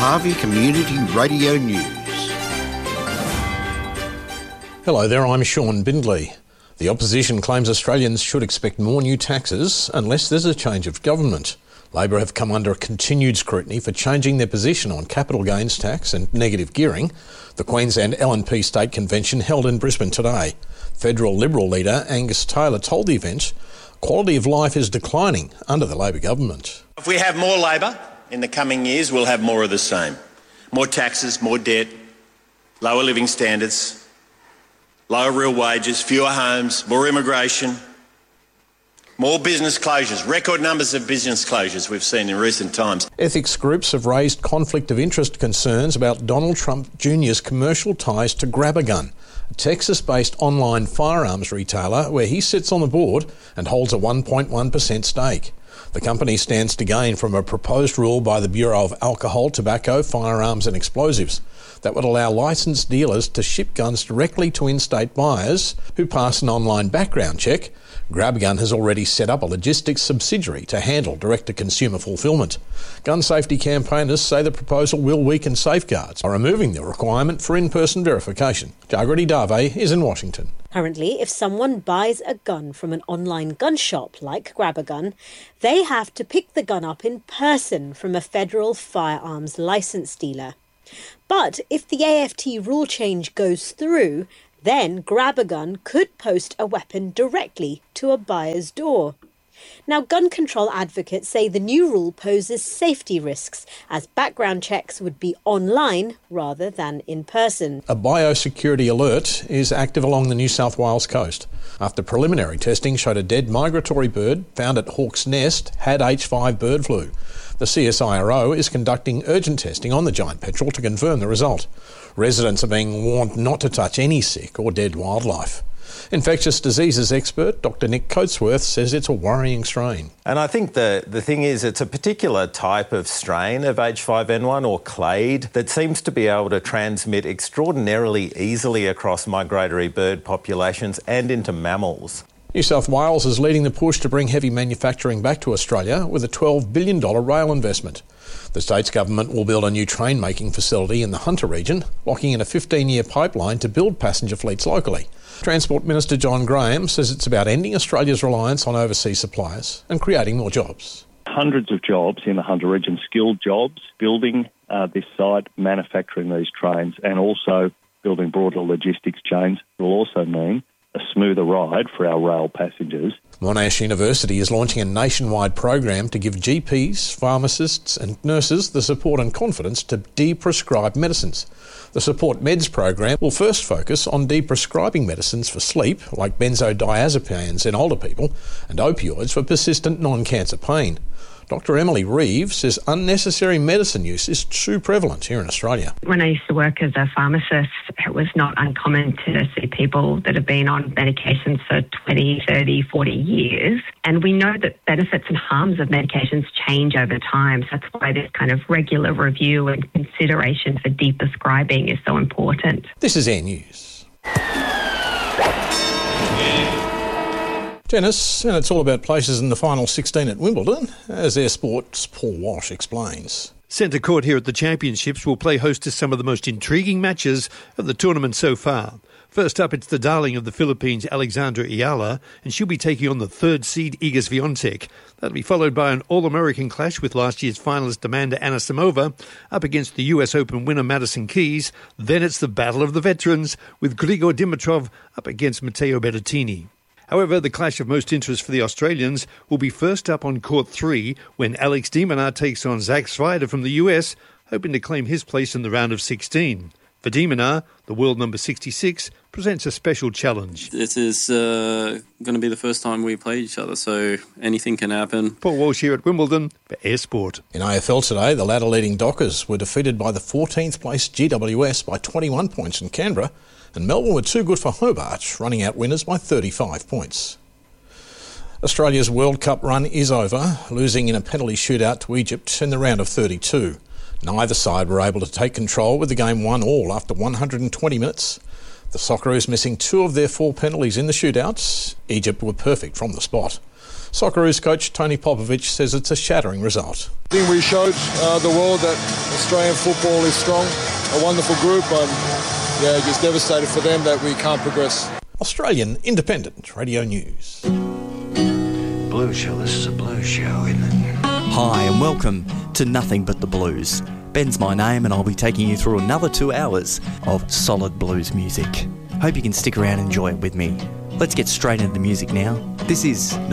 Harvey Community Radio News. Hello there, I'm Sean Bindley. The opposition claims Australians should expect more new taxes unless there's a change of government. Labor have come under continued scrutiny for changing their position on capital gains tax and negative gearing. The Queensland LNP State Convention held in Brisbane today. Federal Liberal leader Angus Taylor told the event quality of life is declining under the Labor government. If we have more Labor in the coming years, we'll have more of the same. More taxes, more debt, lower living standards, lower real wages, fewer homes, more immigration, more business closures, record numbers of business closures we've seen in recent times. Ethics groups have raised conflict of interest concerns about Donald Trump Jr.'s commercial ties to Grab-A-Gun, a Texas-based online firearms retailer where he sits on the board and holds a 1.1% stake. The company stands to gain from a proposed rule by the Bureau of Alcohol, Tobacco, Firearms and Explosives that would allow licensed dealers to ship guns directly to in-state buyers who pass an online background check. Grab-A-Gun has already set up a logistics subsidiary to handle direct-to-consumer fulfilment. Gun safety campaigners say the proposal will weaken safeguards by removing the requirement for in-person verification. Jagrati Dave is in Washington. Currently, if someone buys a gun from an online gun shop like Grab-A-Gun, they have to pick the gun up in person from a federal firearms licence dealer. But if the AFT rule change goes through, then Grab-A-Gun could post a weapon directly to a buyer's door. Now, gun control advocates say the new rule poses safety risks, as background checks would be online rather than in person. A biosecurity alert is active along the New South Wales coast after preliminary testing showed a dead migratory bird found at Hawke's Nest had H5 bird flu. The CSIRO is conducting urgent testing on the giant petrel to confirm the result. Residents are being warned not to touch any sick or dead wildlife. Infectious diseases expert Dr Nick Coatsworth says it's a worrying strain. And I think the thing is it's a particular type of strain of H5N1 or clade that seems to be able to transmit extraordinarily easily across migratory bird populations and into mammals. New South Wales is leading the push to bring heavy manufacturing back to Australia with a $12 billion rail investment. The state's government will build a new train-making facility in the Hunter region, locking in a 15-year pipeline to build passenger fleets locally. Transport Minister John Graham says it's about ending Australia's reliance on overseas suppliers and creating more jobs. Hundreds of jobs in the Hunter region, skilled jobs, building this site, manufacturing these trains, and also building broader logistics chains will also mean a smoother ride for our rail passengers. Monash University is launching a nationwide program to give GPs, pharmacists and nurses the support and confidence to de-prescribe medicines. The Support Meds program will first focus on de-prescribing medicines for sleep, like benzodiazepines in older people, and opioids for persistent non-cancer pain. Dr Emily Reeve says unnecessary medicine use is too prevalent here in Australia. When I used to work as a pharmacist, it was not uncommon to see people that have been on medications for 20, 30, 40 years. And we know that benefits and harms of medications change over time. So that's why this kind of regular review and consideration for de-prescribing is so important. This is Air News. Tennis, and it's all about places in the final 16 at Wimbledon, as Air Sport's Paul Walsh explains. Centre Court here at the Championships will play host to some of the most intriguing matches of the tournament so far. First up, it's the darling of the Philippines, Alexandra Ayala, and she'll be taking on the third seed, Iga Swiatek. That'll be followed by an All-American clash with last year's finalist Amanda Anisimova up against the US Open winner Madison Keys. Then it's the battle of the veterans with Grigor Dimitrov up against Matteo Berrettini. However, the clash of most interest for the Australians will be first up on Court 3 when Alex de Minaur takes on Zach Swiatek from the US, hoping to claim his place in the round of 16. For de Minaur, the world number 66 presents a special challenge. This is going to be the first time we play each other, so anything can happen. Paul Walsh here at Wimbledon for Air Sport. In AFL today, the ladder-leading Dockers were defeated by the 14th place GWS by 21 points in Canberra, and Melbourne were too good for Hobart, running out winners by 35 points. Australia's World Cup run is over, losing in a penalty shootout to Egypt in the round of 32. Neither side were able to take control with the game 1-1 after 120 minutes. The Socceroos missing 2 of their 4 penalties in the shootouts. Egypt were perfect from the spot. Socceroos coach Tony Popovich says it's a shattering result. I think we showed the world that Australian football is strong, a wonderful group. Just devastated for them that we can't progress. Australian Independent Radio News. Blues show. This is a blues show, isn't it? Hi and welcome to Nothing But the Blues. Ben's my name and I'll be taking you through another 2 hours of solid blues music. Hope you can stick around and enjoy it with me. Let's get straight into the music now. This is